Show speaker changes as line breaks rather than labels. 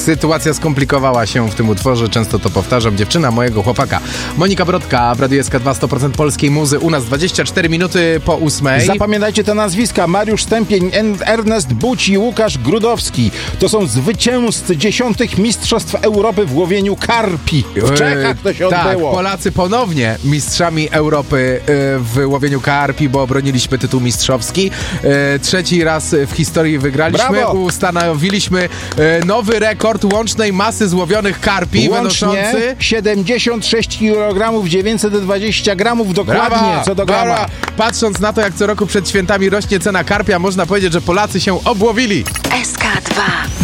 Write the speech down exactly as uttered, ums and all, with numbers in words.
sytuacja skomplikowała się w tym utworze, często to powtarzam, dziewczyna mojego chłopaka. Monika Brodka w Radiu S K dwa, sto procent polskiej muzy, u nas dwadzieścia cztery minuty po ósmej.
Zapamiętajcie te nazwiska: Mariusz Stępień, Ernest Buć i Łukasz Grudowski. To są zwycięzcy dziesiątych Mistrzostw Europy w łowieniu karpi. W Czechach to się
tak,
odbyło.
Polacy ponownie mistrzami Europy w łowieniu karpi, bo obroniliśmy tytuł mistrzowski. Trzeci raz w historii wygraliśmy.
Brawo!
Ustanowiliśmy nowy rekord łącznej masy złowionych karpi,
Łącznie
wynoszący
siedemdziesiąt sześć kilogramów dziewięćset dwadzieścia gramów dokładnie,
Brawa,
co do
brawa.
grama.
Patrząc na to, jak co roku przed świętami rośnie cena karpia, można powiedzieć, że Polacy się obłowili.
S K dwa.